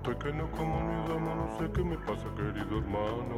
que no como ni dama, no sé qué me pasa, querido hermano.